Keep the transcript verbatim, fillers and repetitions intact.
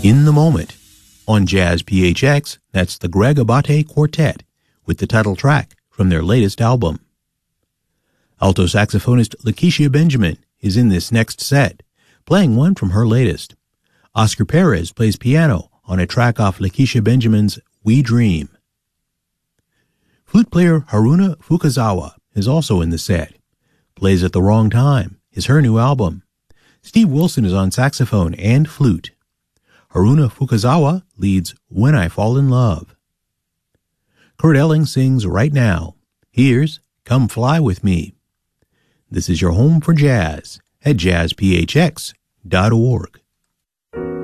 In the Moment. On Jazz P H X, that's the Greg Abate Quartet with the title track from their latest album. Alto saxophonist Lakecia Benjamin is in this next set, playing one from her latest. Oscar Perez plays piano on a track off Lakecia Benjamin's We Dream. Flute player Haruna Fukazawa is also in the set. Plays at the Wrong Time is her new album. Steve Wilson is on saxophone and flute. Haruna Fukazawa leads When I Fall in Love. Kurt Elling sings Right Now. Here's Come Fly With Me. This is your home for jazz at jazz p h x dot org.